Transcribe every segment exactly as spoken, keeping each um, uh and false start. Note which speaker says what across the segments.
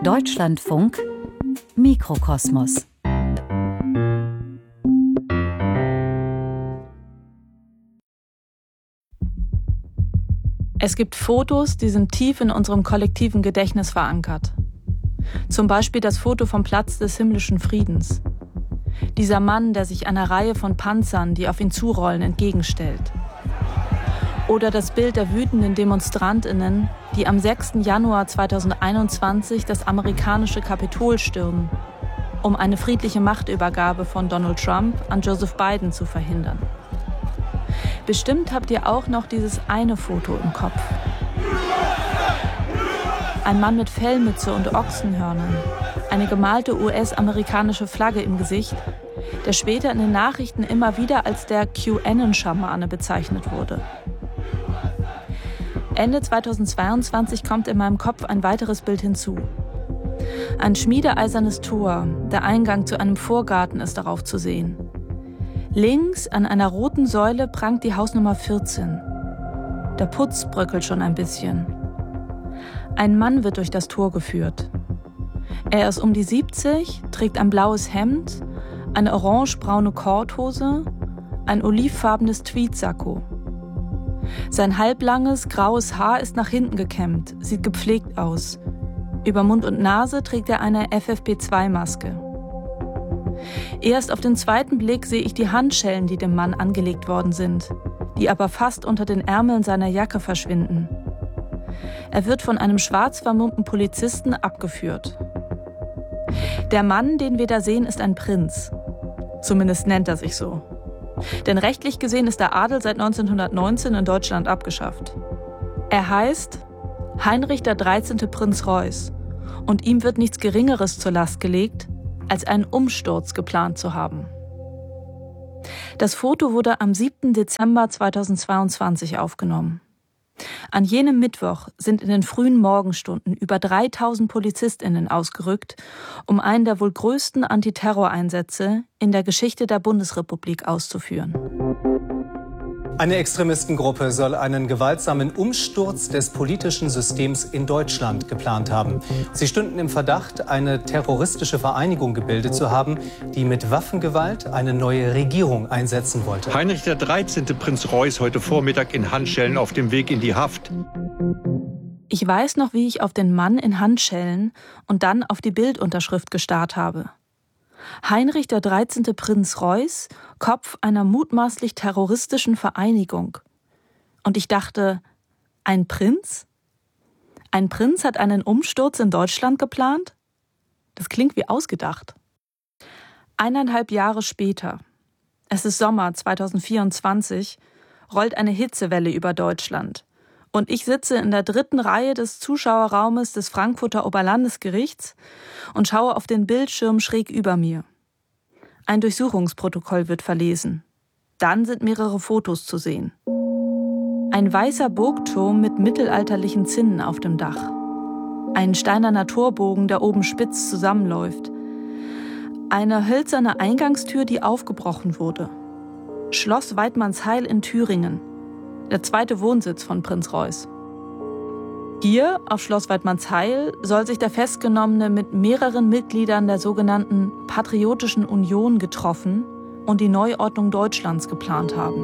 Speaker 1: Deutschlandfunk Mikrokosmos.
Speaker 2: Es gibt Fotos, die sind tief in unserem kollektiven Gedächtnis verankert. Zum Beispiel das Foto vom Platz des himmlischen Friedens. Dieser Mann, der sich einer Reihe von Panzern, die auf ihn zurollen, entgegenstellt. Oder das Bild der wütenden DemonstrantInnen, die am sechsten Januar zweitausendeinundzwanzig das amerikanische Kapitol stürmen, um eine friedliche Machtübergabe von Donald Trump an Joseph Biden zu verhindern. Bestimmt habt ihr auch noch dieses eine Foto im Kopf. Ein Mann mit Fellmütze und Ochsenhörnern, eine gemalte U S-amerikanische Flagge im Gesicht, der später in den Nachrichten immer wieder als der QAnon-Schamane bezeichnet wurde. Ende zweitausendzweiundzwanzig kommt in meinem Kopf ein weiteres Bild hinzu. Ein schmiedeeisernes Tor, der Eingang zu einem Vorgarten ist darauf zu sehen. Links an einer roten Säule prangt die Hausnummer vierzehn. Der Putz bröckelt schon ein bisschen. Ein Mann wird durch das Tor geführt. Er ist um die siebzig, trägt ein blaues Hemd, eine orangebraune Korthose, ein olivfarbenes Tweedsakko. Sein halblanges, graues Haar ist nach hinten gekämmt, sieht gepflegt aus. Über Mund und Nase trägt er eine F F P zwei Maske. Erst auf den zweiten Blick sehe ich die Handschellen, die dem Mann angelegt worden sind, die aber fast unter den Ärmeln seiner Jacke verschwinden. Er wird von einem schwarz vermummten Polizisten abgeführt. Der Mann, den wir da sehen, ist ein Prinz. Zumindest nennt er sich so. Denn rechtlich gesehen ist der Adel seit neunzehnhundertneunzehn in Deutschland abgeschafft. Er heißt Heinrich der dreizehnte Prinz Reuß und ihm wird nichts Geringeres zur Last gelegt, als einen Umsturz geplant zu haben. Das Foto wurde am siebten Dezember zweitausendzweiundzwanzig aufgenommen. An jenem Mittwoch sind in den frühen Morgenstunden über dreitausend PolizistInnen ausgerückt, um einen der wohl größten Antiterroreinsätze in der Geschichte der Bundesrepublik auszuführen.
Speaker 3: Eine Extremistengruppe soll einen gewaltsamen Umsturz des politischen Systems in Deutschland geplant haben. Sie stünden im Verdacht, eine terroristische Vereinigung gebildet zu haben, die mit Waffengewalt eine neue Regierung einsetzen wollte.
Speaker 4: Heinrich der dreizehnte Prinz Reuß heute Vormittag in Handschellen auf dem Weg in die Haft.
Speaker 2: Ich weiß noch, wie ich auf den Mann in Handschellen und dann auf die Bildunterschrift gestarrt habe. Heinrich der dreizehnte Prinz Reuß, Kopf einer mutmaßlich terroristischen Vereinigung. Und ich dachte, ein Prinz? Ein Prinz hat einen Umsturz in Deutschland geplant? Das klingt wie ausgedacht. Eineinhalb Jahre später, es ist Sommer zweitausendvierundzwanzig, rollt eine Hitzewelle über Deutschland. Und ich sitze in der dritten Reihe des Zuschauerraumes des Frankfurter Oberlandesgerichts und schaue auf den Bildschirm schräg über mir. Ein Durchsuchungsprotokoll wird verlesen. Dann sind mehrere Fotos zu sehen. Ein weißer Burgturm mit mittelalterlichen Zinnen auf dem Dach. Ein steinerner Torbogen, der oben spitz zusammenläuft. Eine hölzerne Eingangstür, die aufgebrochen wurde. Schloss Waidmannsheil in Thüringen. Der zweite Wohnsitz von Prinz Reuß. Hier, auf Schloss Waidmannsheil, soll sich der Festgenommene mit mehreren Mitgliedern der sogenannten Patriotischen Union getroffen und die Neuordnung Deutschlands geplant haben.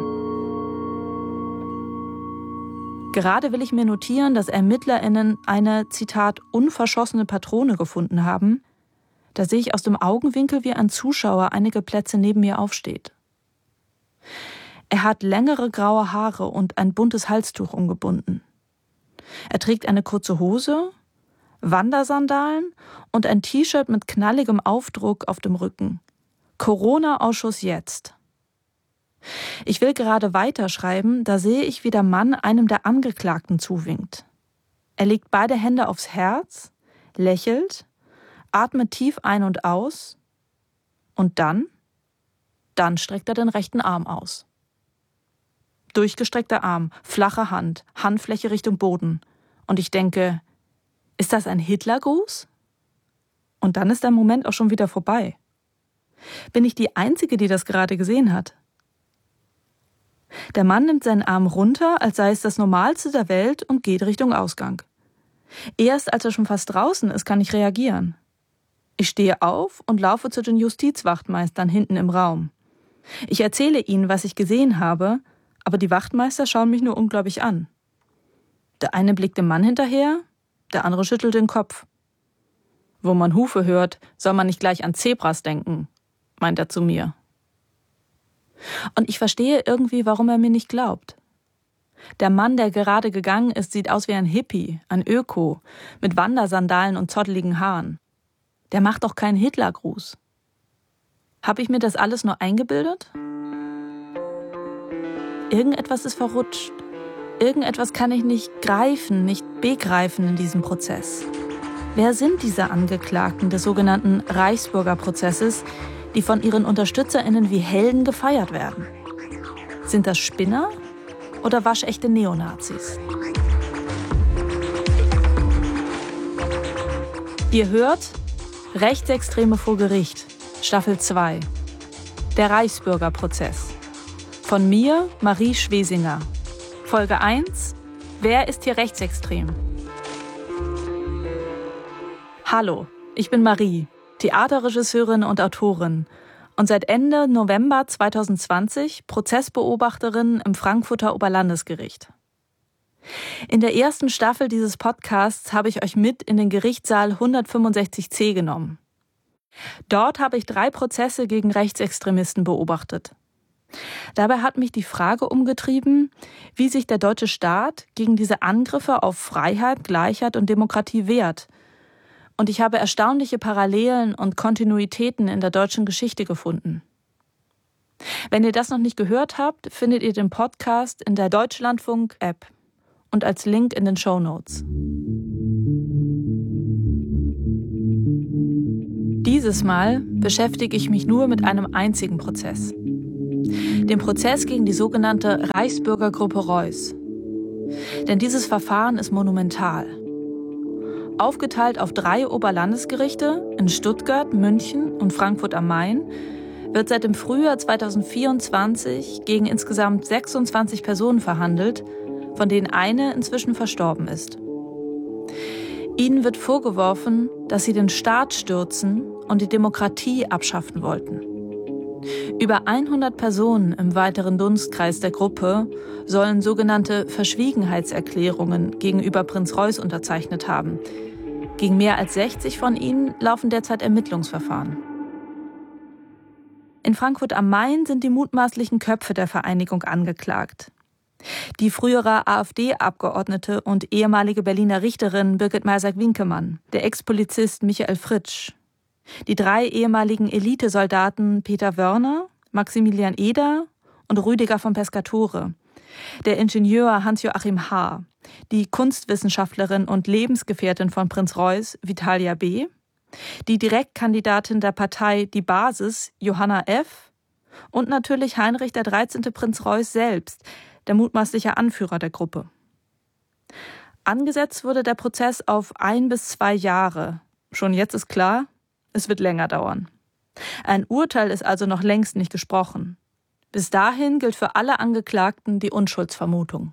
Speaker 2: Gerade will ich mir notieren, dass ErmittlerInnen eine, Zitat, unverschossene Patrone gefunden haben. Da sehe ich aus dem Augenwinkel, wie ein Zuschauer einige Plätze neben mir aufsteht. Er hat längere graue Haare und ein buntes Halstuch umgebunden. Er trägt eine kurze Hose, Wandersandalen und ein T-Shirt mit knalligem Aufdruck auf dem Rücken. Corona-Ausschuss jetzt. Ich will gerade weiterschreiben, da sehe ich, wie der Mann einem der Angeklagten zuwinkt. Er legt beide Hände aufs Herz, lächelt, atmet tief ein und aus und dann, dann streckt er den rechten Arm aus. Durchgestreckter Arm, flache Hand, Handfläche Richtung Boden. Und ich denke, ist das ein Hitlergruß? Und dann ist der Moment auch schon wieder vorbei. Bin ich die Einzige, die das gerade gesehen hat? Der Mann nimmt seinen Arm runter, als sei es das Normalste der Welt und geht Richtung Ausgang. Erst als er schon fast draußen ist, kann ich reagieren. Ich stehe auf und laufe zu den Justizwachtmeistern hinten im Raum. Ich erzähle ihnen, was ich gesehen habe, aber die Wachtmeister schauen mich nur ungläubig an. Der eine blickt dem Mann hinterher, der andere schüttelt den Kopf. Wo man Hufe hört, soll man nicht gleich an Zebras denken, meint er zu mir. Und ich verstehe irgendwie, warum er mir nicht glaubt. Der Mann, der gerade gegangen ist, sieht aus wie ein Hippie, ein Öko, mit Wandersandalen und zotteligen Haaren. Der macht doch keinen Hitlergruß. Habe ich mir das alles nur eingebildet? Irgendetwas ist verrutscht. Irgendetwas kann ich nicht greifen, nicht begreifen in diesem Prozess. Wer sind diese Angeklagten des sogenannten Reichsbürgerprozesses, die von ihren UnterstützerInnen wie Helden gefeiert werden? Sind das Spinner oder waschechte Neonazis? Ihr hört Rechtsextreme vor Gericht, Staffel zwei. Der Reichsbürgerprozess. Von mir, Marie Schwesinger. Folge eins. Wer ist hier rechtsextrem? Hallo, ich bin Marie, Theaterregisseurin und Autorin und seit Ende November zweitausendzwanzig Prozessbeobachterin im Frankfurter Oberlandesgericht. In der ersten Staffel dieses Podcasts habe ich euch mit in den Gerichtssaal hundertfünfundsechzig c genommen. Dort habe ich drei Prozesse gegen Rechtsextremisten beobachtet. Dabei hat mich die Frage umgetrieben, wie sich der deutsche Staat gegen diese Angriffe auf Freiheit, Gleichheit und Demokratie wehrt. Und ich habe erstaunliche Parallelen und Kontinuitäten in der deutschen Geschichte gefunden. Wenn ihr das noch nicht gehört habt, findet ihr den Podcast in der Deutschlandfunk-App und als Link in den Shownotes. Dieses Mal beschäftige ich mich nur mit einem einzigen Prozess. Dem Prozess gegen die sogenannte Reichsbürgergruppe Reuß. Denn dieses Verfahren ist monumental. Aufgeteilt auf drei Oberlandesgerichte in Stuttgart, München und Frankfurt am Main wird seit dem Frühjahr zweitausendvierundzwanzig gegen insgesamt sechsundzwanzig Personen verhandelt, von denen eine inzwischen verstorben ist. Ihnen wird vorgeworfen, dass sie den Staat stürzen und die Demokratie abschaffen wollten. Über hundert Personen im weiteren Dunstkreis der Gruppe sollen sogenannte Verschwiegenheitserklärungen gegenüber Prinz Reuß unterzeichnet haben. Gegen mehr als sechzig von ihnen laufen derzeit Ermittlungsverfahren. In Frankfurt am Main sind die mutmaßlichen Köpfe der Vereinigung angeklagt. Die frühere AfD-Abgeordnete und ehemalige Berliner Richterin Birgit Maersak-Winkemann, der Ex-Polizist Michael Fritsch, die drei ehemaligen Elitesoldaten Peter Wörner, Maximilian Eder und Rüdiger von Pescatore, der Ingenieur Hans-Joachim H., die Kunstwissenschaftlerin und Lebensgefährtin von Prinz Reuß Vitalia B., die Direktkandidatin der Partei Die Basis Johanna F. und natürlich Heinrich der dreizehnte Prinz Reuß selbst, der mutmaßliche Anführer der Gruppe. Angesetzt wurde der Prozess auf ein bis zwei Jahre. Schon jetzt ist klar, es wird länger dauern. Ein Urteil ist also noch längst nicht gesprochen. Bis dahin gilt für alle Angeklagten die Unschuldsvermutung.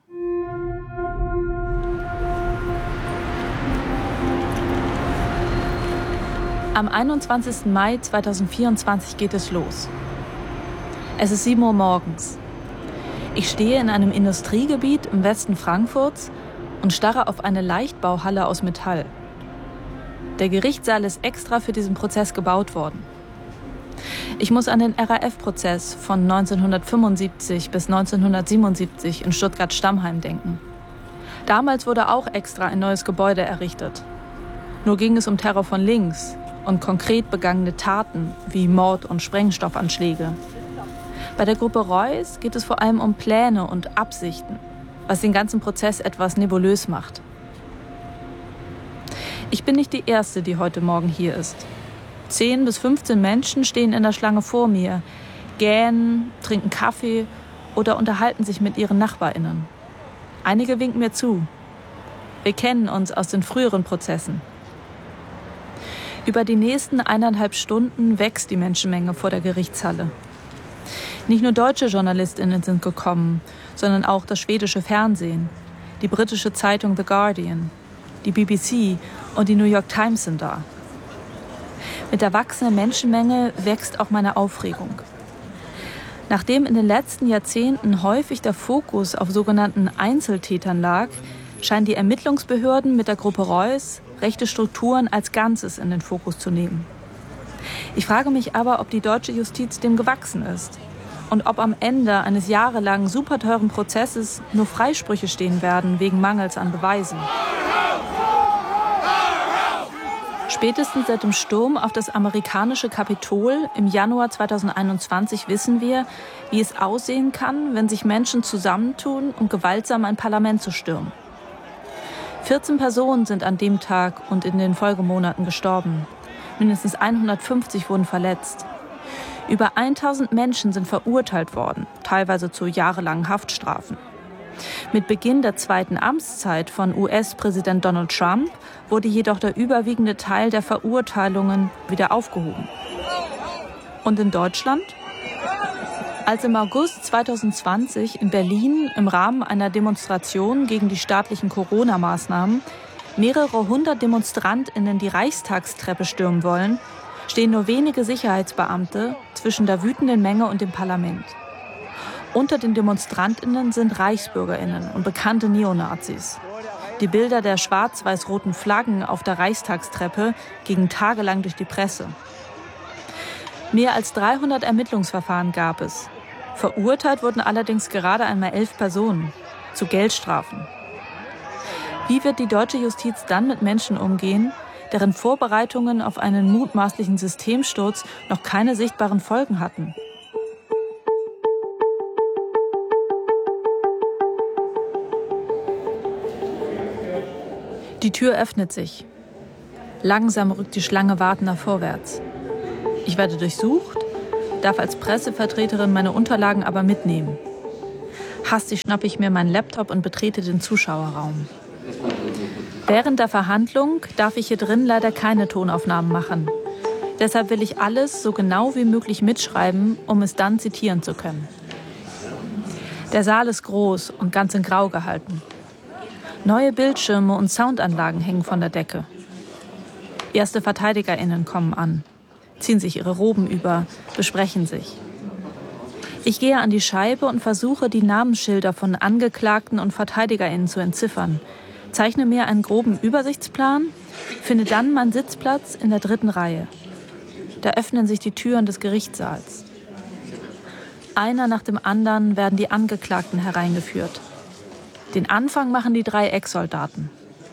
Speaker 2: Am einundzwanzigsten Mai zweitausendvierundzwanzig geht es los. Es ist sieben Uhr morgens. Ich stehe in einem Industriegebiet im Westen Frankfurts und starre auf eine Leichtbauhalle aus Metall. Der Gerichtssaal ist extra für diesen Prozess gebaut worden. Ich muss an den R A F-Prozess von neunzehnhundertfünfundsiebzig bis neunzehnhundertsiebenundsiebzig in Stuttgart-Stammheim denken. Damals wurde auch extra ein neues Gebäude errichtet. Nur ging es um Terror von links und konkret begangene Taten wie Mord und Sprengstoffanschläge. Bei der Gruppe Reuß geht es vor allem um Pläne und Absichten, was den ganzen Prozess etwas nebulös macht. Ich bin nicht die Erste, die heute Morgen hier ist. Zehn bis fünfzehn Menschen stehen in der Schlange vor mir, gähnen, trinken Kaffee oder unterhalten sich mit ihren NachbarInnen. Einige winken mir zu. Wir kennen uns aus den früheren Prozessen. Über die nächsten eineinhalb Stunden wächst die Menschenmenge vor der Gerichtshalle. Nicht nur deutsche JournalistInnen sind gekommen, sondern auch das schwedische Fernsehen, die britische Zeitung The Guardian, die B B C und die New York Times sind da. Mit der wachsenden Menschenmenge wächst auch meine Aufregung. Nachdem in den letzten Jahrzehnten häufig der Fokus auf sogenannten Einzeltätern lag, scheinen die Ermittlungsbehörden mit der Gruppe Reuss rechte Strukturen als Ganzes in den Fokus zu nehmen. Ich frage mich aber, ob die deutsche Justiz dem gewachsen ist und ob am Ende eines jahrelangen superteuren Prozesses nur Freisprüche stehen werden wegen Mangels an Beweisen. Spätestens seit dem Sturm auf das amerikanische Kapitol im Januar zweitausendeinundzwanzig wissen wir, wie es aussehen kann, wenn sich Menschen zusammentun, um gewaltsam ein Parlament zu stürmen. vierzehn Personen sind an dem Tag und in den Folgemonaten gestorben. Mindestens hundertfünfzig wurden verletzt. Über tausend Menschen sind verurteilt worden, teilweise zu jahrelangen Haftstrafen. Mit Beginn der zweiten Amtszeit von U S-Präsident Donald Trump wurde jedoch der überwiegende Teil der Verurteilungen wieder aufgehoben. Und in Deutschland? Als im August zweitausendzwanzig in Berlin im Rahmen einer Demonstration gegen die staatlichen Corona-Maßnahmen mehrere hundert DemonstrantInnen die Reichstagstreppe stürmen wollen, stehen nur wenige Sicherheitsbeamte zwischen der wütenden Menge und dem Parlament. Unter den DemonstrantInnen sind ReichsbürgerInnen und bekannte Neonazis. Die Bilder der schwarz-weiß-roten Flaggen auf der Reichstagstreppe gingen tagelang durch die Presse. Mehr als dreihundert Ermittlungsverfahren gab es. Verurteilt wurden allerdings gerade einmal elf Personen zu Geldstrafen. Wie wird die deutsche Justiz dann mit Menschen umgehen, deren Vorbereitungen auf einen mutmaßlichen Systemsturz noch keine sichtbaren Folgen hatten? Die Tür öffnet sich. Langsam rückt die Schlange Wartender vorwärts. Ich werde durchsucht, darf als Pressevertreterin meine Unterlagen aber mitnehmen. Hastig schnappe ich mir meinen Laptop und betrete den Zuschauerraum. Während der Verhandlung darf ich hier drin leider keine Tonaufnahmen machen. Deshalb will ich alles so genau wie möglich mitschreiben, um es dann zitieren zu können. Der Saal ist groß und ganz in Grau gehalten. Neue Bildschirme und Soundanlagen hängen von der Decke. Erste VerteidigerInnen kommen an, ziehen sich ihre Roben über, besprechen sich. Ich gehe an die Scheibe und versuche, die Namensschilder von Angeklagten und VerteidigerInnen zu entziffern, zeichne mir einen groben Übersichtsplan, finde dann meinen Sitzplatz in der dritten Reihe. Da öffnen sich die Türen des Gerichtssaals. Einer nach dem anderen werden die Angeklagten hereingeführt. Den Anfang machen die drei Ex-Soldaten.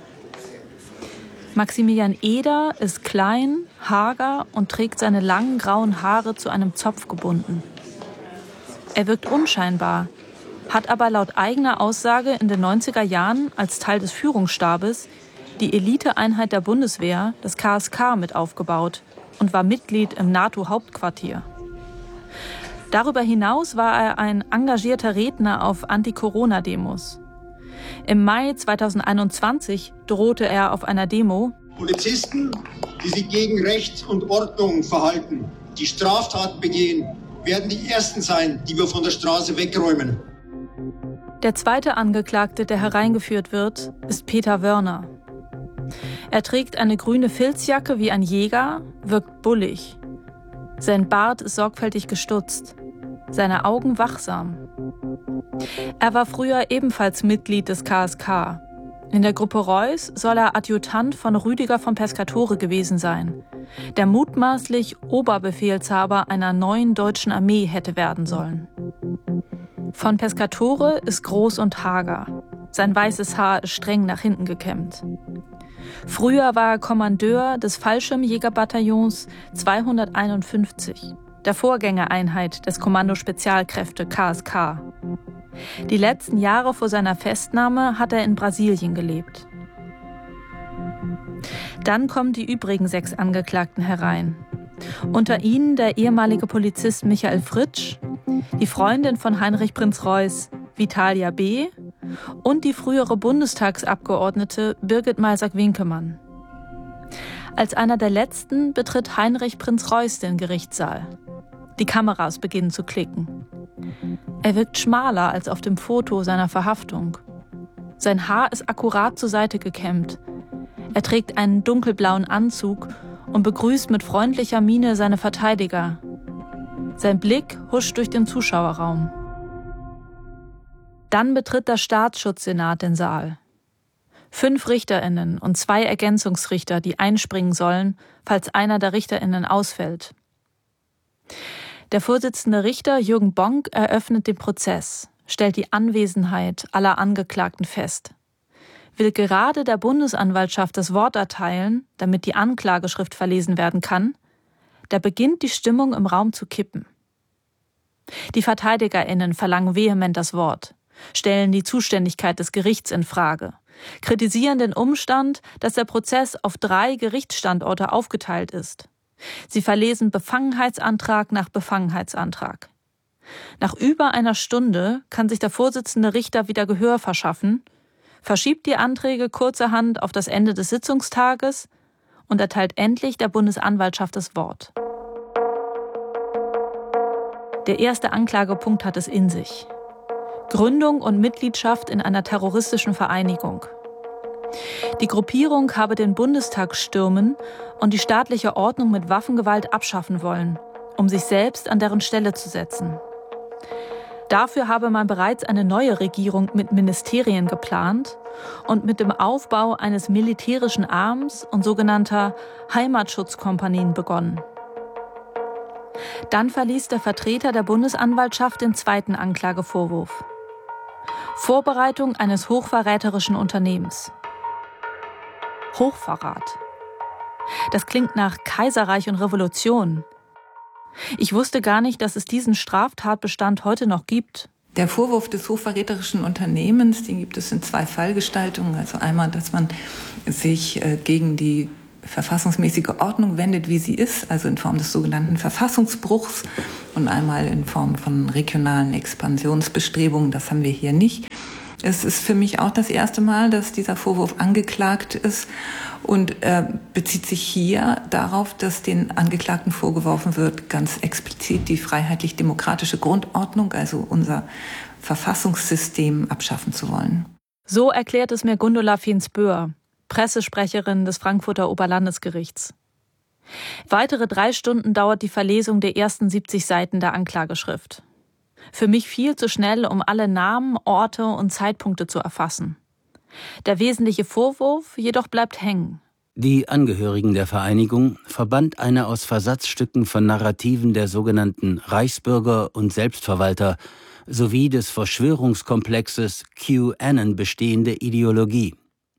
Speaker 2: Maximilian Eder ist klein, hager und trägt seine langen grauen Haare zu einem Zopf gebunden. Er wirkt unscheinbar, hat aber laut eigener Aussage in den neunziger Jahren als Teil des Führungsstabes die Eliteeinheit der Bundeswehr, das K S K, mit aufgebaut und war Mitglied im NATO-Hauptquartier. Darüber hinaus war er ein engagierter Redner auf Anti-Corona-Demos. Im Mai zweitausendeinundzwanzig drohte er auf einer Demo:
Speaker 5: Polizisten, die sich gegen Recht und Ordnung verhalten, die Straftaten begehen, werden die Ersten sein, die wir von der Straße wegräumen.
Speaker 2: Der zweite Angeklagte, der hereingeführt wird, ist Peter Wörner. Er trägt eine grüne Filzjacke wie ein Jäger, wirkt bullig. Sein Bart ist sorgfältig gestutzt, seine Augen wachsam. Er war früher ebenfalls Mitglied des K S K. In der Gruppe Reuss soll er Adjutant von Rüdiger von Pescatore gewesen sein, der mutmaßlich Oberbefehlshaber einer neuen deutschen Armee hätte werden sollen. Von Pescatore ist groß und hager. Sein weißes Haar ist streng nach hinten gekämmt. Früher war er Kommandeur des Fallschirmjägerbataillons zweihunderteinundfünfzig, der Vorgängereinheit des Kommando Spezialkräfte K S K. Die letzten Jahre vor seiner Festnahme hat er in Brasilien gelebt. Dann kommen die übrigen sechs Angeklagten herein. Unter ihnen der ehemalige Polizist Michael Fritsch, die Freundin von Heinrich Prinz Reuss, Vitalia B. und die frühere Bundestagsabgeordnete Birgit Malsack-Winkemann. Als einer der letzten betritt Heinrich Prinz Reuss den Gerichtssaal. Die Kameras beginnen zu klicken. Er wirkt schmaler als auf dem Foto seiner Verhaftung. Sein Haar ist akkurat zur Seite gekämmt. Er trägt einen dunkelblauen Anzug und begrüßt mit freundlicher Miene seine Verteidiger. Sein Blick huscht durch den Zuschauerraum. Dann betritt der Staatsschutzsenat den Saal. Fünf RichterInnen und zwei Ergänzungsrichter, die einspringen sollen, falls einer der RichterInnen ausfällt. Der Vorsitzende Richter Jürgen Bonk eröffnet den Prozess, stellt die Anwesenheit aller Angeklagten fest, will gerade der Bundesanwaltschaft das Wort erteilen, damit die Anklageschrift verlesen werden kann, da beginnt die Stimmung im Raum zu kippen. Die VerteidigerInnen verlangen vehement das Wort, stellen die Zuständigkeit des Gerichts in Frage, kritisieren den Umstand, dass der Prozess auf drei Gerichtsstandorte aufgeteilt ist. Sie verlesen Befangenheitsantrag nach Befangenheitsantrag. Nach über einer Stunde kann sich der Vorsitzende Richter wieder Gehör verschaffen, verschiebt die Anträge kurzerhand auf das Ende des Sitzungstages und erteilt endlich der Bundesanwaltschaft das Wort. Der erste Anklagepunkt hat es in sich. Gründung und Mitgliedschaft in einer terroristischen Vereinigung. Die Gruppierung habe den Bundestag stürmen und die staatliche Ordnung mit Waffengewalt abschaffen wollen, um sich selbst an deren Stelle zu setzen. Dafür habe man bereits eine neue Regierung mit Ministerien geplant und mit dem Aufbau eines militärischen Arms und sogenannter Heimatschutzkompanien begonnen. Dann verließ der Vertreter der Bundesanwaltschaft den zweiten Anklagevorwurf. Vorbereitung eines hochverräterischen Unternehmens. Hochverrat. Das klingt nach Kaiserreich und Revolution. Ich wusste gar nicht, dass es diesen Straftatbestand heute noch gibt.
Speaker 6: Der Vorwurf des hochverräterischen Unternehmens, den gibt es in zwei Fallgestaltungen. Also einmal, dass man sich äh, gegen die verfassungsmäßige Ordnung wendet, wie sie ist, also in Form des sogenannten Verfassungsbruchs, und einmal in Form von regionalen Expansionsbestrebungen. Das haben wir hier nicht. Es ist für mich auch das erste Mal, dass dieser Vorwurf angeklagt ist und äh, bezieht sich hier darauf, dass den Angeklagten vorgeworfen wird, ganz explizit die freiheitlich-demokratische Grundordnung, also unser Verfassungssystem, abschaffen zu wollen.
Speaker 2: So erklärt es mir Gundula Fiens-Böhr, Pressesprecherin des Frankfurter Oberlandesgerichts. Weitere drei Stunden dauert die Verlesung der ersten siebzig Seiten der Anklageschrift. Für mich viel zu schnell, um alle Namen, Orte und Zeitpunkte zu erfassen. Der wesentliche Vorwurf jedoch bleibt hängen.
Speaker 7: Die Angehörigen der Vereinigung verband eine aus Versatzstücken von Narrativen der sogenannten Reichsbürger und Selbstverwalter sowie des Verschwörungskomplexes QAnon bestehende Ideologie.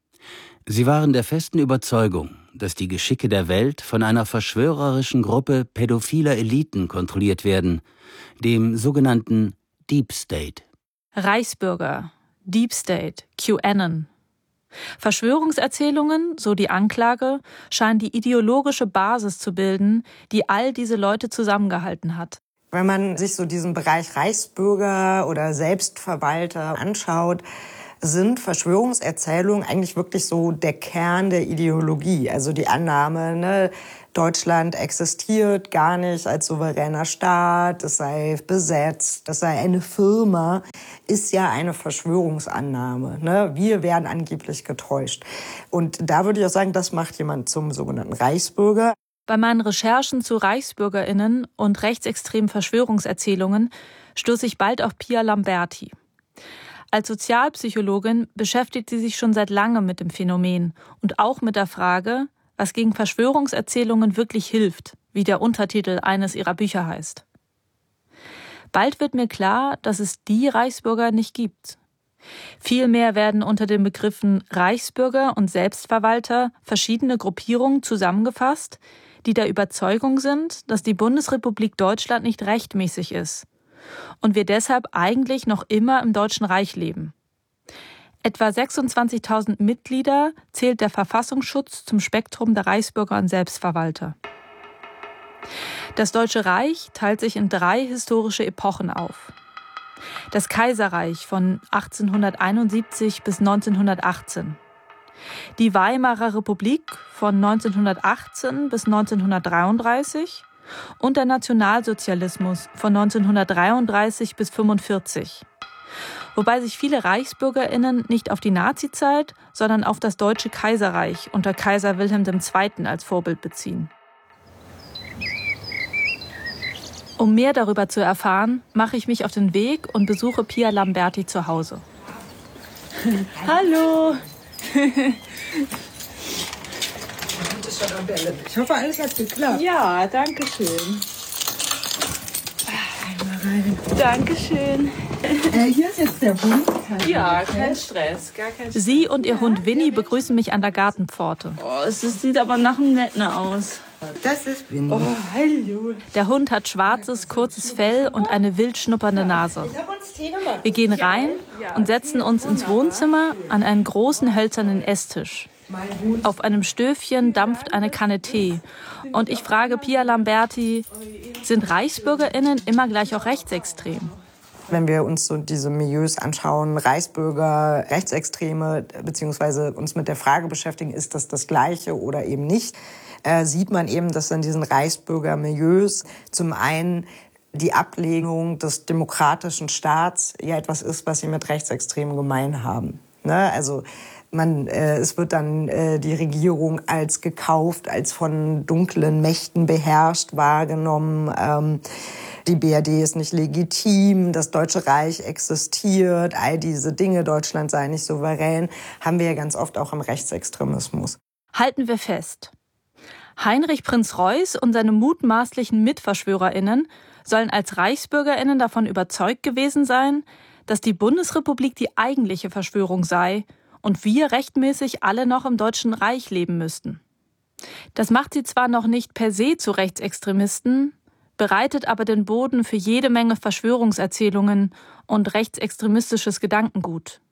Speaker 7: Sie waren der festen Überzeugung, dass die Geschicke der Welt von einer verschwörerischen Gruppe pädophiler Eliten kontrolliert werden, dem sogenannten Deep State.
Speaker 2: Reichsbürger, Deep State, QAnon. Verschwörungserzählungen, so die Anklage, scheinen die ideologische Basis zu bilden, die all diese Leute zusammengehalten hat.
Speaker 8: Wenn man sich so diesen Bereich Reichsbürger oder Selbstverwalter anschaut, sind Verschwörungserzählungen eigentlich wirklich so der Kern der Ideologie. Also die Annahme, ne, Deutschland existiert gar nicht als souveräner Staat, es sei besetzt, es sei eine Firma, ist ja eine Verschwörungsannahme. Ne? Wir werden angeblich getäuscht. Und da würde ich auch sagen, das macht jemand zum sogenannten Reichsbürger.
Speaker 2: Bei meinen Recherchen zu ReichsbürgerInnen und rechtsextremen Verschwörungserzählungen stoße ich bald auf Pia Lamberti. Als Sozialpsychologin beschäftigt sie sich schon seit langem mit dem Phänomen und auch mit der Frage, was gegen Verschwörungserzählungen wirklich hilft, wie der Untertitel eines ihrer Bücher heißt. Bald wird mir klar, dass es die Reichsbürger nicht gibt. Vielmehr werden unter den Begriffen Reichsbürger und Selbstverwalter verschiedene Gruppierungen zusammengefasst, die der Überzeugung sind, dass die Bundesrepublik Deutschland nicht rechtmäßig ist und wir deshalb eigentlich noch immer im Deutschen Reich leben. Etwa sechsundzwanzigtausend Mitglieder zählt der Verfassungsschutz zum Spektrum der Reichsbürger und Selbstverwalter. Das Deutsche Reich teilt sich in drei historische Epochen auf. Das Kaiserreich von achtzehnhunderteinundsiebzig bis neunzehnhundertachtzehn. Die Weimarer Republik von neunzehnhundertachtzehn bis neunzehnhundertdreiunddreißig und der Nationalsozialismus von neunzehnhundertdreiunddreißig bis fünfundvierzig. wobei sich viele ReichsbürgerInnen nicht auf die Nazizeit, sondern auf das Deutsche Kaiserreich unter Kaiser Wilhelm der Zweite. Als Vorbild beziehen. Um mehr darüber zu erfahren, mache ich mich auf den Weg und besuche Pia Lamberti zu Hause. Hallo!
Speaker 9: Ich hoffe, alles hat geklappt.
Speaker 2: Ja, danke schön.
Speaker 9: Einmal rein.
Speaker 2: Dankeschön.
Speaker 9: Äh, hier ist jetzt der Hund.
Speaker 2: Ja, kein Stress, gar kein Stress. Sie und ihr Hund Winnie begrüßen mich an der Gartenpforte.
Speaker 10: Oh, es sieht aber nach einem Netten aus.
Speaker 9: Das ist Winnie.
Speaker 10: Oh, hallo.
Speaker 2: Der Hund hat schwarzes, kurzes Fell und eine wild schnuppernde Nase. Wir gehen rein und setzen uns ins Wohnzimmer an einen großen hölzernen Esstisch. Auf einem Stöfchen dampft eine Kanne Tee. Und ich frage Pia Lamberti, sind ReichsbürgerInnen immer gleich auch rechtsextrem?
Speaker 8: Wenn wir uns so diese Milieus anschauen, Reichsbürger, Rechtsextreme, beziehungsweise uns mit der Frage beschäftigen, ist das das Gleiche oder eben nicht, äh, sieht man eben, dass in diesen Reichsbürger-Milieus zum einen die Ablehnung des demokratischen Staats ja etwas ist, was sie mit Rechtsextremen gemein haben. Ne? Also man, äh, es wird dann äh, die Regierung als gekauft, als von dunklen Mächten beherrscht wahrgenommen. Ähm, die B R D ist nicht legitim, das Deutsche Reich existiert, all diese Dinge, Deutschland sei nicht souverän, haben wir ja ganz oft auch im Rechtsextremismus.
Speaker 2: Halten wir fest. Heinrich Prinz Reuß und seine mutmaßlichen MitverschwörerInnen sollen als ReichsbürgerInnen davon überzeugt gewesen sein, dass die Bundesrepublik die eigentliche Verschwörung sei und wir rechtmäßig alle noch im Deutschen Reich leben müssten. Das macht sie zwar noch nicht per se zu Rechtsextremisten, bereitet aber den Boden für jede Menge Verschwörungserzählungen und rechtsextremistisches Gedankengut.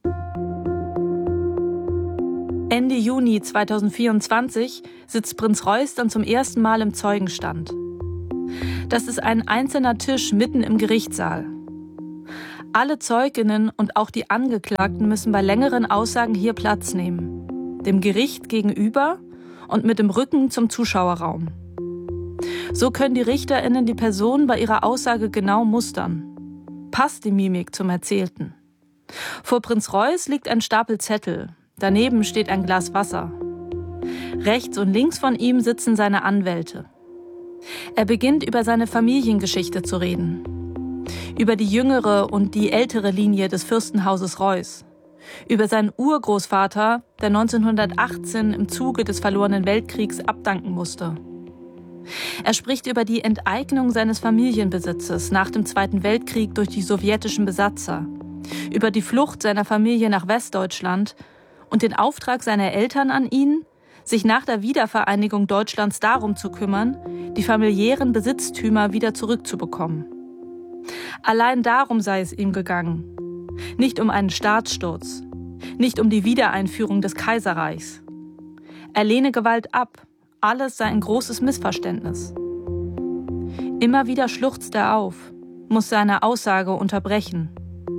Speaker 2: Ende Juni zweitausendvierundzwanzig sitzt Prinz Reuß dann zum ersten Mal im Zeugenstand. Das ist ein einzelner Tisch mitten im Gerichtssaal. Alle Zeuginnen und auch die Angeklagten müssen bei längeren Aussagen hier Platz nehmen. Dem Gericht gegenüber und mit dem Rücken zum Zuschauerraum. So können die RichterInnen die Person bei ihrer Aussage genau mustern. Passt die Mimik zum Erzählten? Vor Prinz Reuß liegt ein Stapel Zettel. Daneben steht ein Glas Wasser. Rechts und links von ihm sitzen seine Anwälte. Er beginnt über seine Familiengeschichte zu reden. Über die jüngere und die ältere Linie des Fürstenhauses Reuß. Über seinen Urgroßvater, der neunzehnhundertachtzehn im Zuge des verlorenen Weltkriegs abdanken musste. Er spricht über die Enteignung seines Familienbesitzes nach dem Zweiten Weltkrieg durch die sowjetischen Besatzer. Über die Flucht seiner Familie nach Westdeutschland und den Auftrag seiner Eltern an ihn, sich nach der Wiedervereinigung Deutschlands darum zu kümmern, die familiären Besitztümer wieder zurückzubekommen. Allein darum sei es ihm gegangen. Nicht um einen Staatssturz, nicht um die Wiedereinführung des Kaiserreichs. Er lehne Gewalt ab, alles sei ein großes Missverständnis. Immer wieder schluchzt er auf, muss seine Aussage unterbrechen.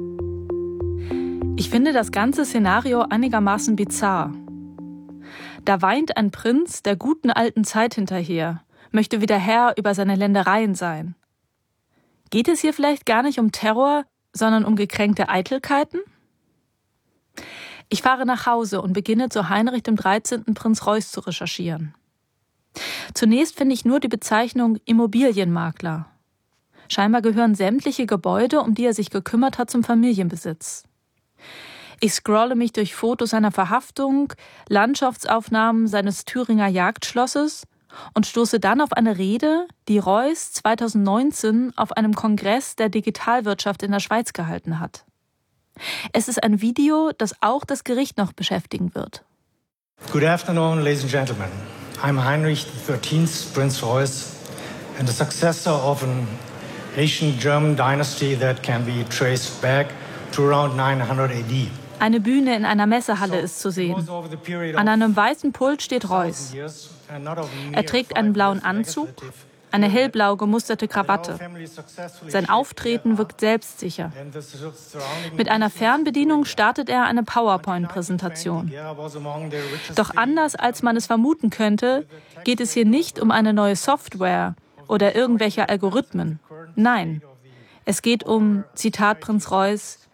Speaker 2: Ich finde das ganze Szenario einigermaßen bizarr. Da weint ein Prinz der guten alten Zeit hinterher, möchte wieder Herr über seine Ländereien sein. Geht es hier vielleicht gar nicht um Terror, sondern um gekränkte Eitelkeiten? Ich fahre nach Hause und beginne zu Heinrich dem dreizehnten Prinz Reuß zu recherchieren. Zunächst finde ich nur die Bezeichnung Immobilienmakler. Scheinbar gehören sämtliche Gebäude, um die er sich gekümmert hat, zum Familienbesitz. Ich scrolle mich durch Fotos seiner Verhaftung, Landschaftsaufnahmen seines Thüringer Jagdschlosses und stoße dann auf eine Rede, die Reuß zweitausendneunzehn auf einem Kongress der Digitalwirtschaft in der Schweiz gehalten hat. Es ist ein Video, das auch das Gericht noch beschäftigen wird.
Speaker 11: Good afternoon, ladies and gentlemen. I'm Heinrich the thirteenth Prince Reuß and the successor of an ancient German dynasty that can be traced back to around nine hundred A D.
Speaker 2: Eine Bühne in einer Messehalle ist zu sehen. An einem weißen Pult steht Reuß. Er trägt einen blauen Anzug, eine hellblau gemusterte Krawatte. Sein Auftreten wirkt selbstsicher. Mit einer Fernbedienung startet er eine PowerPoint-Präsentation. Doch anders als man es vermuten könnte, geht es hier nicht um eine neue Software oder irgendwelche Algorithmen. Nein, es geht um, Zitat Prinz Reuß,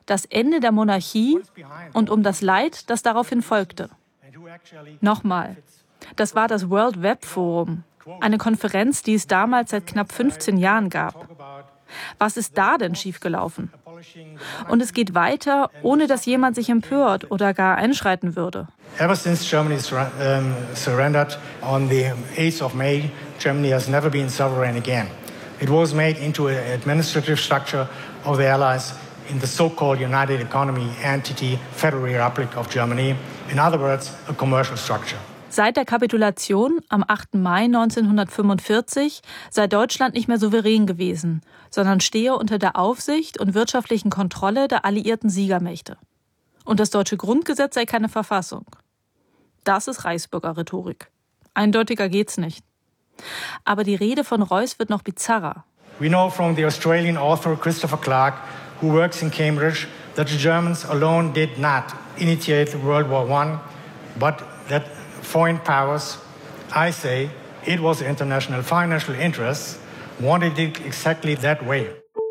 Speaker 2: das Ende der Monarchie und um das Leid, das daraufhin folgte. Nochmal, das war das World Web Forum, eine Konferenz, die es damals seit knapp fünfzehn Jahren gab. Was ist da denn schiefgelaufen? Und es geht weiter, ohne dass jemand sich empört oder gar einschreiten würde.
Speaker 11: Ever since Germany um, surrendered on the eighth of May, Germany has never been sovereign again. It was made into an administrative structure of the Allies in the so-called United Economy Entity Federal Republic of Germany. In other words, a commercial structure.
Speaker 2: Seit der Kapitulation am achten Mai neunzehnhundertfünfundvierzig sei Deutschland nicht mehr souverän gewesen, sondern stehe unter der Aufsicht und wirtschaftlichen Kontrolle der alliierten Siegermächte. Und das deutsche Grundgesetz sei keine Verfassung. Das ist Reichsbürger-Rhetorik. Eindeutiger geht's nicht. Aber die Rede von Reuß wird noch bizarrer.
Speaker 11: We know from the Australian author Christopher Clark, who works in Cambridge, that the Germans alone did not initiate World War One, but that foreign powers, I say, it was international financial interests, wanted it exactly that way.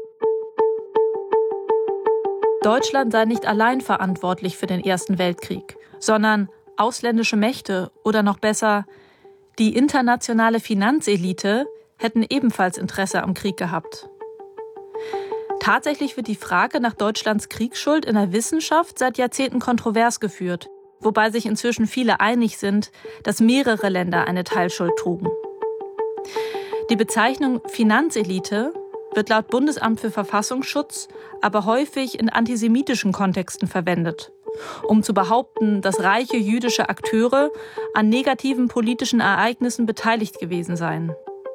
Speaker 2: Deutschland sei nicht allein verantwortlich für den Ersten Weltkrieg, sondern ausländische Mächte oder noch besser, die internationale Finanzelite hätten ebenfalls Interesse am Krieg gehabt. Tatsächlich wird die Frage nach Deutschlands Kriegsschuld in der Wissenschaft seit Jahrzehnten kontrovers geführt, wobei sich inzwischen viele einig sind, dass mehrere Länder eine Teilschuld trugen. Die Bezeichnung Finanzelite wird laut Bundesamt für Verfassungsschutz aber häufig in antisemitischen Kontexten verwendet, um zu behaupten, dass reiche jüdische Akteure an negativen politischen Ereignissen beteiligt gewesen seien.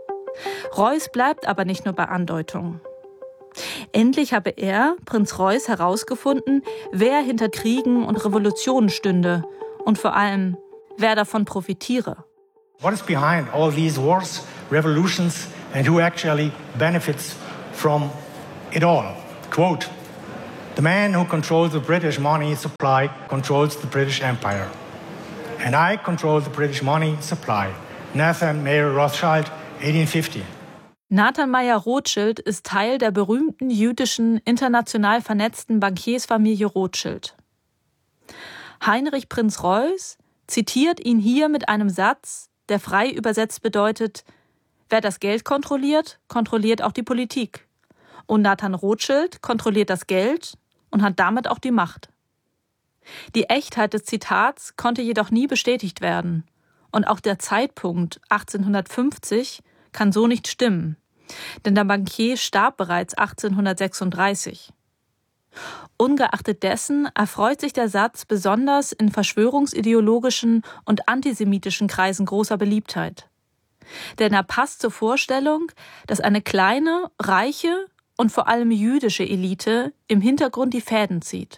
Speaker 2: Reuß bleibt aber nicht nur bei Andeutungen. Endlich habe er, Prinz Reuß, herausgefunden, wer hinter Kriegen und Revolutionen stünde und vor allem, wer davon profitiere.
Speaker 11: What is behind all these wars, revolutions, and who actually benefits from it all? Quote, "The man who controls the British money supply controls the British Empire. And I control the British money supply." Nathan Mayer Rothschild, eighteen fifty.
Speaker 2: Nathan Mayer-Rothschild ist Teil der berühmten jüdischen, international vernetzten Bankiersfamilie Rothschild. Heinrich Prinz Reuß zitiert ihn hier mit einem Satz, der frei übersetzt bedeutet: Wer das Geld kontrolliert, kontrolliert auch die Politik. Und Nathan Rothschild kontrolliert das Geld und hat damit auch die Macht. Die Echtheit des Zitats konnte jedoch nie bestätigt werden. Und auch der Zeitpunkt achtzehnhundertfünfzig kann so nicht stimmen, denn der Bankier starb bereits achtzehnhundertsechsunddreißig. Ungeachtet dessen erfreut sich der Satz besonders in verschwörungsideologischen und antisemitischen Kreisen großer Beliebtheit. Denn er passt zur Vorstellung, dass eine kleine, reiche und vor allem jüdische Elite im Hintergrund die Fäden zieht.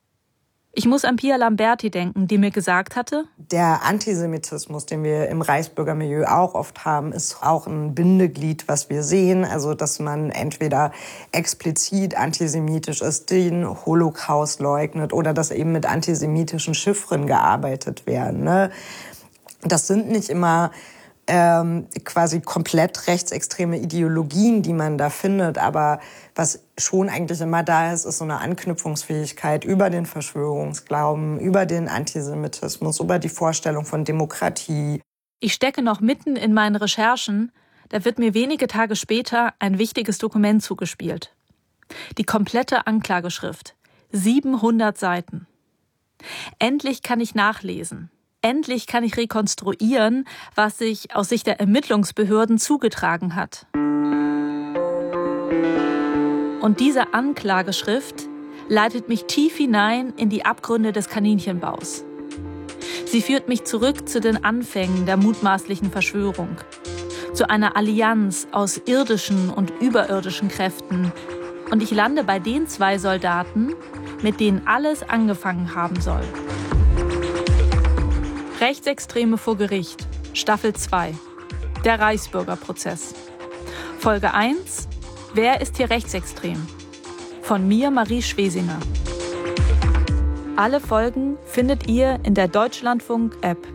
Speaker 2: Ich muss an Pia Lamberti denken, die mir gesagt hatte:
Speaker 8: Der Antisemitismus, den wir im Reichsbürgermilieu auch oft haben, ist auch ein Bindeglied, was wir sehen. Also, dass man entweder explizit antisemitisch ist, den Holocaust leugnet oder dass eben mit antisemitischen Chiffren gearbeitet werden. Ne? Das sind nicht immer ähm, quasi komplett rechtsextreme Ideologien, die man da findet, aber was schon eigentlich immer da ist, ist so eine Anknüpfungsfähigkeit über den Verschwörungsglauben, über den Antisemitismus, über die Vorstellung von Demokratie.
Speaker 2: Ich stecke noch mitten in meinen Recherchen, da wird mir wenige Tage später ein wichtiges Dokument zugespielt. Die komplette Anklageschrift, siebenhundert Seiten. Endlich kann ich nachlesen. Endlich kann ich rekonstruieren, was sich aus Sicht der Ermittlungsbehörden zugetragen hat. Und diese Anklageschrift leitet mich tief hinein in die Abgründe des Kaninchenbaus. Sie führt mich zurück zu den Anfängen der mutmaßlichen Verschwörung, zu einer Allianz aus irdischen und überirdischen Kräften. Und ich lande bei den zwei Soldaten, mit denen alles angefangen haben soll. Rechtsextreme vor Gericht, Staffel zwei, der Reichsbürgerprozess. Folge eins, wer ist hier rechtsextrem? Von mir, Marie Schwesinger. Alle Folgen findet ihr in der Deutschlandfunk-App.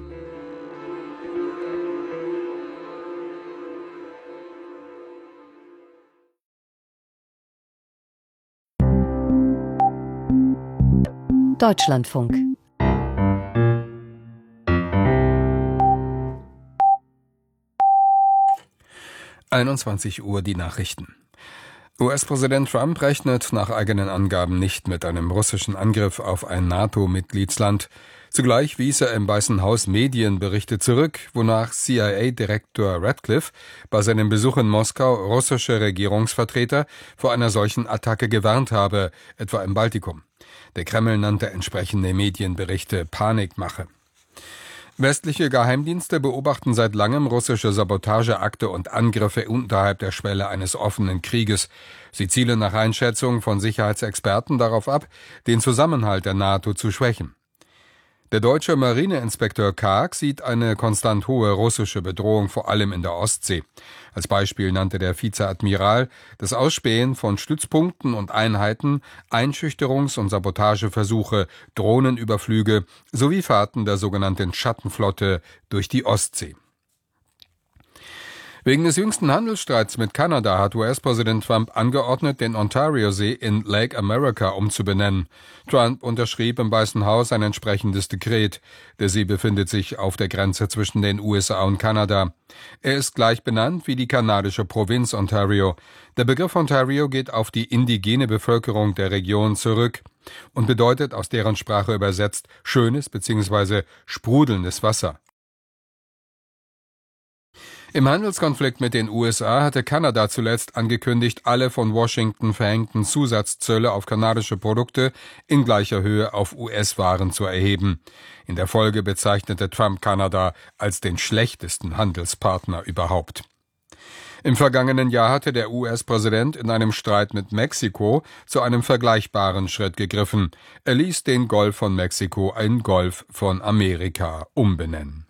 Speaker 1: Deutschlandfunk.
Speaker 12: einundzwanzig Uhr die Nachrichten. U S-Präsident Trump rechnet nach eigenen Angaben nicht mit einem russischen Angriff auf ein NATO-Mitgliedsland. Zugleich wies er im Weißen Haus Medienberichte zurück, wonach C I A-Direktor Radcliffe bei seinem Besuch in Moskau russische Regierungsvertreter vor einer solchen Attacke gewarnt habe, etwa im Baltikum. Der Kreml nannte entsprechende Medienberichte Panikmache. Westliche Geheimdienste beobachten seit langem russische Sabotageakte und Angriffe unterhalb der Schwelle eines offenen Krieges. Sie zielen nach Einschätzung von Sicherheitsexperten darauf ab, den Zusammenhalt der NATO zu schwächen. Der deutsche Marineinspekteur Karg sieht eine konstant hohe russische Bedrohung vor allem in der Ostsee. Als Beispiel nannte der Vizeadmiral das Ausspähen von Stützpunkten und Einheiten, Einschüchterungs- und Sabotageversuche, Drohnenüberflüge sowie Fahrten der sogenannten Schattenflotte durch die Ostsee. Wegen des jüngsten Handelsstreits mit Kanada hat U S-Präsident Trump angeordnet, den Ontario-See in Lake America umzubenennen. Trump unterschrieb im Weißen Haus ein entsprechendes Dekret. Der See befindet sich auf der Grenze zwischen den U S A und Kanada. Er ist gleich benannt wie die kanadische Provinz Ontario. Der Begriff Ontario geht auf die indigene Bevölkerung der Region zurück und bedeutet aus deren Sprache übersetzt schönes bzw. sprudelndes Wasser. Im Handelskonflikt mit den U S A hatte Kanada zuletzt angekündigt, alle von Washington verhängten Zusatzzölle auf kanadische Produkte in gleicher Höhe auf U S-Waren zu erheben. In der Folge bezeichnete Trump Kanada als den schlechtesten Handelspartner überhaupt. Im vergangenen Jahr hatte der U S-Präsident in einem Streit mit Mexiko zu einem vergleichbaren Schritt gegriffen. Er ließ den Golf von Mexiko in Golf von Amerika umbenennen.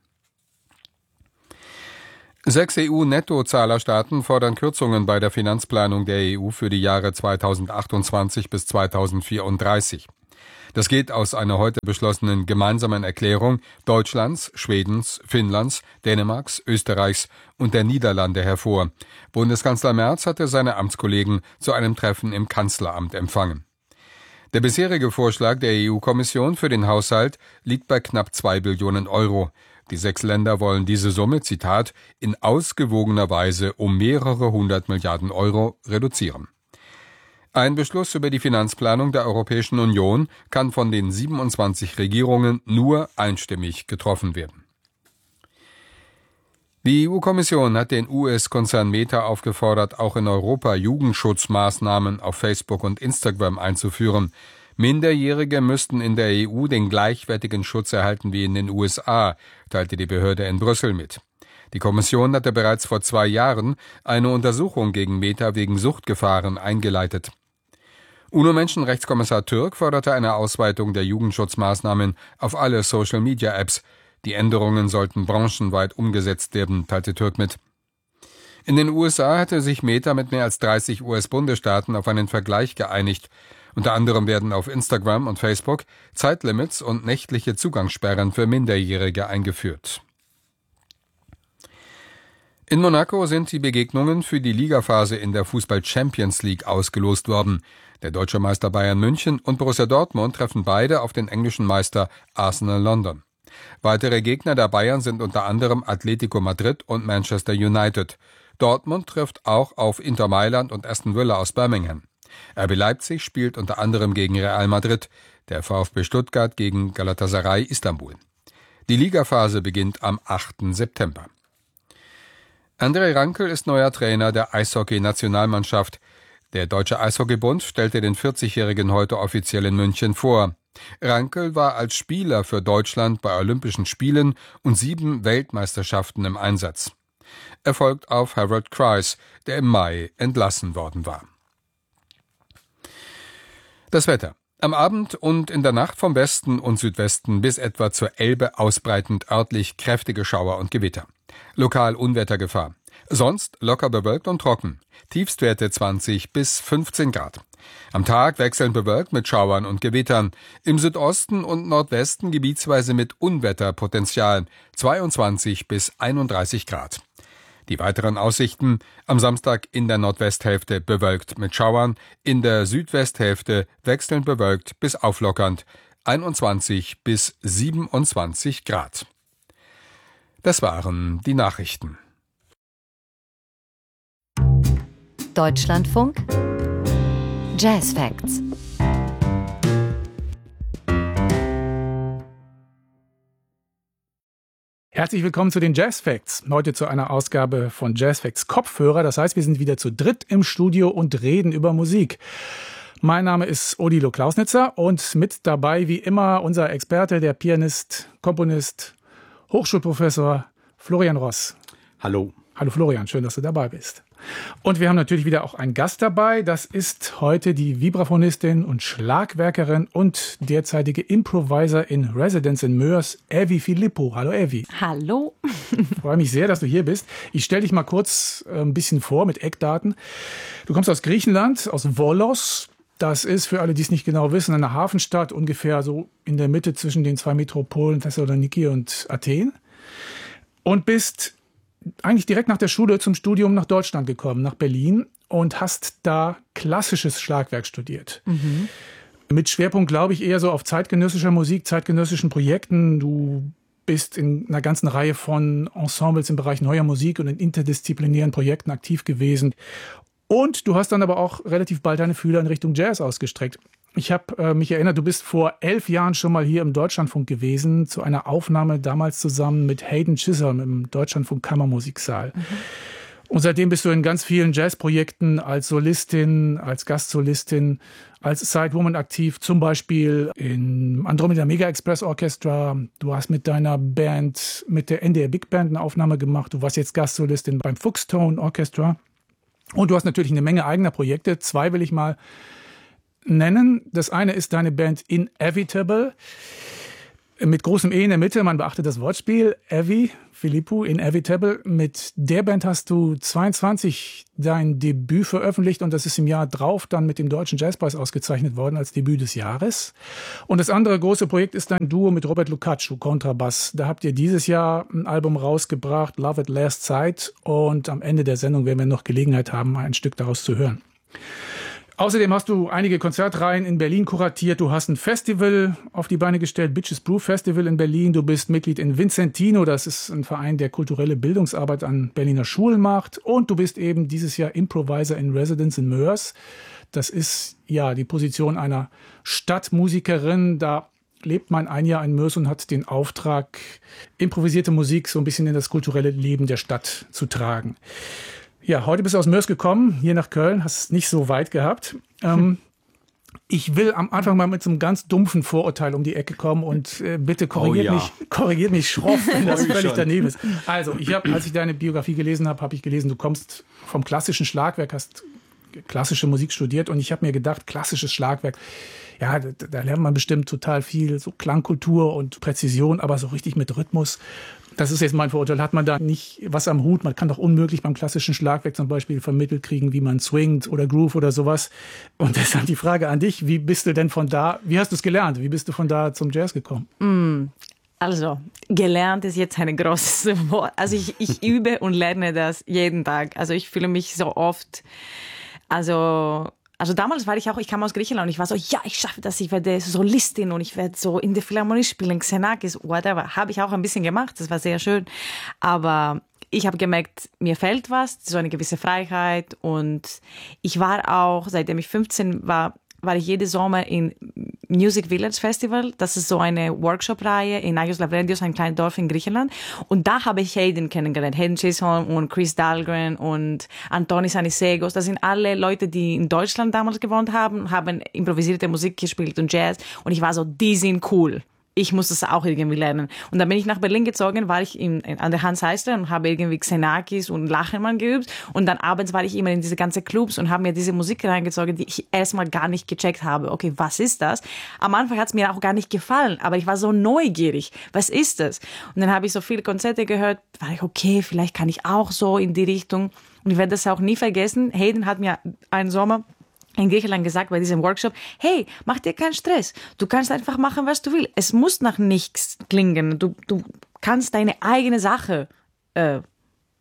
Speaker 12: Sechs E U-Nettozahlerstaaten fordern Kürzungen bei der Finanzplanung der E U für die Jahre zweitausendachtundzwanzig bis zweitausendvierunddreißig. Das geht aus einer heute beschlossenen gemeinsamen Erklärung Deutschlands, Schwedens, Finnlands, Dänemarks, Österreichs und der Niederlande hervor. Bundeskanzler Merz hatte seine Amtskollegen zu einem Treffen im Kanzleramt empfangen. Der bisherige Vorschlag der E U-Kommission für den Haushalt liegt bei knapp zwei Billionen Euro. Die sechs Länder wollen diese Summe, Zitat, in ausgewogener Weise um mehrere hundert Milliarden Euro reduzieren. Ein Beschluss über die Finanzplanung der Europäischen Union kann von den siebenundzwanzig Regierungen nur einstimmig getroffen werden. Die E U-Kommission hat den U S-Konzern Meta aufgefordert, auch in Europa Jugendschutzmaßnahmen auf Facebook und Instagram einzuführen. Minderjährige müssten in der E U den gleichwertigen Schutz erhalten wie in den U S A, teilte die Behörde in Brüssel mit. Die Kommission hatte bereits vor zwei Jahren eine Untersuchung gegen Meta wegen Suchtgefahren eingeleitet. UNO-Menschenrechtskommissar Türk forderte eine Ausweitung der Jugendschutzmaßnahmen auf alle Social-Media-Apps. Die Änderungen sollten branchenweit umgesetzt werden, teilte Türk mit. In den U S A hatte sich Meta mit mehr als dreißig U S-Bundesstaaten auf einen Vergleich geeinigt. Unter anderem werden auf Instagram und Facebook Zeitlimits und nächtliche Zugangssperren für Minderjährige eingeführt. In Monaco sind die Begegnungen für die Ligaphase in der Fußball-Champions League ausgelost worden. Der deutsche Meister Bayern München und Borussia Dortmund treffen beide auf den englischen Meister Arsenal London. Weitere Gegner der Bayern sind unter anderem Atletico Madrid und Manchester United. Dortmund trifft auch auf Inter Mailand und Aston Villa aus Birmingham. R B Leipzig spielt unter anderem gegen Real Madrid, der VfB Stuttgart gegen Galatasaray Istanbul. Die Ligaphase beginnt am achten September. André Rankel ist neuer Trainer der Eishockey-Nationalmannschaft. Der Deutsche Eishockeybund stellte den vierzigjährigen heute offiziell in München vor. Rankel war als Spieler für Deutschland bei Olympischen Spielen und sieben Weltmeisterschaften im Einsatz. Er folgt auf Harold Kreis, der im Mai entlassen worden war. Das Wetter. Am Abend und in der Nacht vom Westen und Südwesten bis etwa zur Elbe ausbreitend örtlich kräftige Schauer und Gewitter. Lokal Unwettergefahr. Sonst locker bewölkt und trocken. Tiefstwerte zwanzig bis fünfzehn Grad. Am Tag wechselnd bewölkt mit Schauern und Gewittern. Im Südosten und Nordwesten gebietsweise mit Unwetterpotenzial zweiundzwanzig bis einunddreißig Grad. Die weiteren Aussichten: am Samstag in der Nordwesthälfte bewölkt mit Schauern, in der Südwesthälfte wechselnd bewölkt bis auflockernd, einundzwanzig bis siebenundzwanzig Grad. Das waren die Nachrichten.
Speaker 1: Deutschlandfunk Jazz Facts.
Speaker 13: Herzlich willkommen zu den Jazz Facts. Heute zu einer Ausgabe von Jazz Facts Kopfhörer. Das heißt, wir sind wieder zu dritt im Studio und reden über Musik. Mein Name ist Odilo Klausnitzer und mit dabei wie immer unser Experte, der Pianist, Komponist, Hochschulprofessor Florian Ross.
Speaker 14: Hallo.
Speaker 13: Hallo Florian, schön, dass du dabei bist. Und wir haben natürlich wieder auch einen Gast dabei. Das ist heute die Vibraphonistin und Schlagwerkerin und derzeitige Improviser in Residence in Moers, Evi Philippou. Hallo Evi.
Speaker 2: Hallo.
Speaker 13: Ich freue mich sehr, dass du hier bist. Ich stelle dich mal kurz ein bisschen vor mit Eckdaten. Du kommst aus Griechenland, aus Volos. Das ist, für alle, die es nicht genau wissen, eine Hafenstadt, ungefähr so in der Mitte zwischen den zwei Metropolen Thessaloniki und Athen. Und bist eigentlich direkt nach der Schule zum Studium nach Deutschland gekommen, nach Berlin, und hast da klassisches Schlagwerk studiert. Mhm. Mit Schwerpunkt, glaube ich, eher so auf zeitgenössischer Musik, zeitgenössischen Projekten. Du bist in einer ganzen Reihe von Ensembles im Bereich neuer Musik und in interdisziplinären Projekten aktiv gewesen. Und du hast dann aber auch relativ bald deine Fühler in Richtung Jazz ausgestreckt. Ich habe äh, mich erinnert, du bist vor elf Jahren schon mal hier im Deutschlandfunk gewesen, zu einer Aufnahme damals zusammen mit Hayden Chisholm im Deutschlandfunk Kammermusiksaal. Mhm. Und seitdem bist du in ganz vielen Jazzprojekten als Solistin, als Gastsolistin, als Sidewoman aktiv, zum Beispiel im Andromeda Mega Express Orchestra. Du hast mit deiner Band, mit der N D R Big Band eine Aufnahme gemacht. Du warst jetzt Gastsolistin beim Fuchstone Orchestra. Und du hast natürlich eine Menge eigener Projekte. Zwei will ich mal nennen. Das eine ist deine Band Inevitable, mit großem E in der Mitte, man beachtet das Wortspiel, Evi Philippou, Inevitable. Mit der Band hast du zweiundzwanzig dein Debüt veröffentlicht und das ist im Jahr drauf dann mit dem Deutschen Jazzpreis ausgezeichnet worden als Debüt des Jahres. Und das andere große Projekt ist dein Duo mit Robert Lukacsou, Kontrabass. Da habt ihr dieses Jahr ein Album rausgebracht, Love at Last Sight, und am Ende der Sendung werden wir noch Gelegenheit haben, ein Stück daraus zu hören. Außerdem hast du einige Konzertreihen in Berlin kuratiert. Du hast ein Festival auf die Beine gestellt, Bitches Brew Festival in Berlin. Du bist Mitglied in Vincentino, das ist ein Verein, der kulturelle Bildungsarbeit an Berliner Schulen macht. Und du bist eben dieses Jahr Improviser in Residence in Moers. Das ist ja die Position einer Stadtmusikerin. Da lebt man ein Jahr in Moers und hat den Auftrag, improvisierte Musik so ein bisschen in das kulturelle Leben der Stadt zu tragen. Ja, heute bist du aus Moers gekommen, hier nach Köln, hast es nicht so weit gehabt. Ähm, ich will am Anfang mal mit so einem ganz dumpfen Vorurteil um die Ecke kommen und äh, bitte korrigiert, oh ja. mich, korrigiert mich schroff, wenn das völlig daneben ist. Also, ich habe, als ich deine Biografie gelesen habe, habe ich gelesen, du kommst vom klassischen Schlagwerk, hast klassische Musik studiert, und ich habe mir gedacht, klassisches Schlagwerk, ja, da, da lernt man bestimmt total viel, so Klangkultur und Präzision, aber so richtig mit Rhythmus. Das ist jetzt mein Vorurteil, hat man da nicht was am Hut. Man kann doch unmöglich beim klassischen Schlagwerk zum Beispiel vermittelt kriegen, wie man swingt oder groove oder sowas. Und deshalb die Frage an dich, wie bist du denn von da, wie hast du es gelernt? Wie bist du von da zum Jazz gekommen?
Speaker 2: Mm, also, gelernt ist jetzt ein großes Wort. Also ich, ich übe und lerne das jeden Tag. Also ich fühle mich so oft, also... Also damals war ich auch, ich kam aus Griechenland und ich war so, ja, ich schaffe das, ich werde Solistin und ich werde so in der Philharmonie spielen, Xenakis, whatever. Habe ich auch ein bisschen gemacht, das war sehr schön. Aber ich habe gemerkt, mir fehlt was, so eine gewisse Freiheit. Und ich war auch, seitdem ich fünfzehn war, war ich jeden Sommer in Music Village Festival. Das ist so eine Workshop-Reihe in Agios Lavrendios, ein kleines Dorf in Griechenland. Und da habe ich Hayden kennengelernt. Hayden Chisholm und Chris Dahlgren und Antonis Anisegos. Das sind alle Leute, die in Deutschland damals gewohnt haben, haben improvisierte Musik gespielt und Jazz. Und ich war so, die sind cool. Ich muss das auch irgendwie lernen. Und dann bin ich nach Berlin gezogen, war ich in, in, an der Hans Heister und habe irgendwie Xenakis und Lachenmann geübt. Und dann abends war ich immer in diese ganzen Clubs und habe mir diese Musik reingezogen, die ich erstmal gar nicht gecheckt habe. Okay, was ist das? Am Anfang hat es mir auch gar nicht gefallen, aber ich war so neugierig. Was ist das? Und dann habe ich so viele Konzerte gehört, war ich, okay, vielleicht kann ich auch so in die Richtung. Und ich werde das auch nie vergessen. Hayden hat mir einen Sommer in Griechenland gesagt bei diesem Workshop, hey, mach dir keinen Stress. Du kannst einfach machen, was du willst. Es muss nach nichts klingen. Du, du kannst deine eigene Sache äh,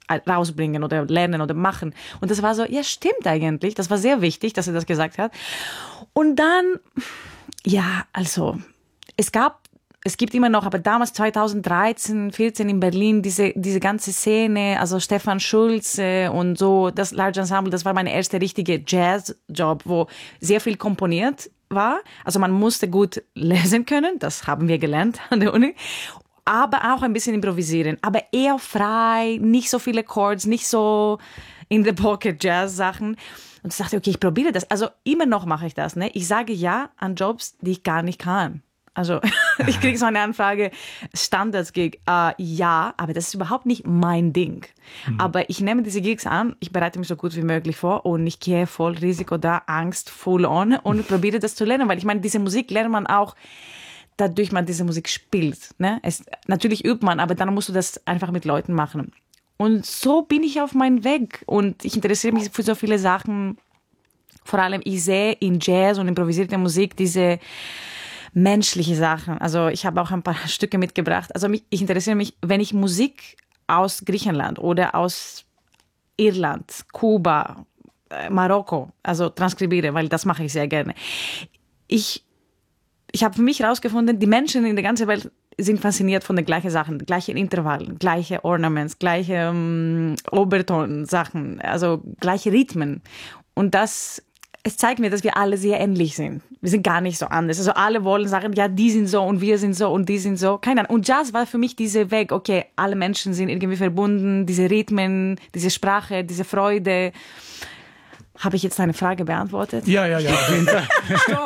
Speaker 2: rausbringen oder lernen oder machen. Und das war so, ja, stimmt eigentlich. Das war sehr wichtig, dass er das gesagt hat. Und dann, ja, also, es gab, es gibt immer noch, aber damals zweitausenddreizehn, vierzehn in Berlin, diese, diese ganze Szene, also Stefan Schulze und so, das Large Ensemble, das war mein erster richtiger Jazz-Job, wo sehr viel komponiert war. Also man musste gut lesen können, das haben wir gelernt an der Uni. Aber auch ein bisschen improvisieren, aber eher frei, nicht so viele Chords, nicht so in the pocket Jazz-Sachen. Und ich dachte, okay, ich probiere das. Also immer noch mache ich das. Ne? Ich sage ja an Jobs, die ich gar nicht kann. Also ich kriege so eine Anfrage, Standards-Gig, äh, ja, aber das ist überhaupt nicht mein Ding. Mhm. Aber ich nehme diese Gigs an, ich bereite mich so gut wie möglich vor und ich gehe voll Risiko da, Angst, full on und probiere das zu lernen. Weil ich meine, diese Musik lernt man auch, dadurch man diese Musik spielt. Ne? Es, natürlich übt man, aber dann musst du das einfach mit Leuten machen. Und so bin ich auf meinem Weg und ich interessiere mich für so viele Sachen. Vor allem, ich sehe in Jazz und improvisierter Musik diese menschliche Sachen. Also ich habe auch ein paar Stücke mitgebracht. Also mich, ich interessiere mich, wenn ich Musik aus Griechenland oder aus Irland, Kuba, Marokko, also transkribiere, weil das mache ich sehr gerne. Ich Ich habe für mich herausgefunden, die Menschen in der ganzen Welt sind fasziniert von den gleichen Sachen, gleichen Intervallen, gleiche Ornaments, gleiche um, Oberton-Sachen, also gleiche Rhythmen. Und das, es zeigt mir, dass wir alle sehr ähnlich sind. Wir sind gar nicht so anders. Also alle wollen sagen, ja, die sind so und wir sind so und die sind so. Keine Ahnung. Und Jazz war für mich dieser Weg, okay, alle Menschen sind irgendwie verbunden, diese Rhythmen, diese Sprache, diese Freude. Habe ich jetzt deine Frage beantwortet?
Speaker 13: Ja, ja, ja. Auf jeden Fall.
Speaker 2: Stopp!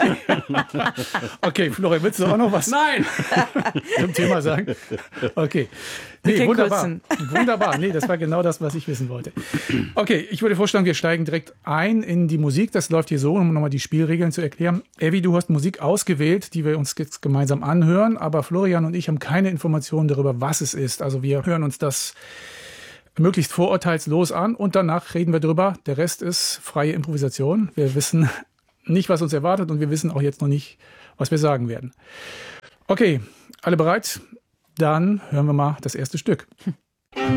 Speaker 13: Okay, Florian, willst du auch noch was
Speaker 2: Nein.
Speaker 13: zum Thema sagen? Okay. Nee, wunderbar. Wunderbar. Nee, das war genau das, was ich wissen wollte. Okay, ich würde vorschlagen, wir steigen direkt ein in die Musik. Das läuft hier so, um nochmal die Spielregeln zu erklären. Evi, du hast Musik ausgewählt, die wir uns jetzt gemeinsam anhören, aber Florian und ich haben keine Informationen darüber, was es ist. Also wir hören uns das möglichst vorurteilslos an und danach reden wir drüber. Der Rest ist freie Improvisation. Wir wissen nicht, was uns erwartet und wir wissen auch jetzt noch nicht, was wir sagen werden. Okay, alle bereit? Dann hören wir mal das erste Stück.